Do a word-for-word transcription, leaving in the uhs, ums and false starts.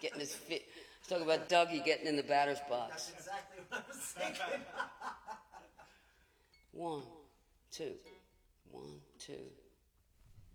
getting his feet. He's talking about Dougie getting in the batter's box. That's exactly what I was thinking. One, two, one, two.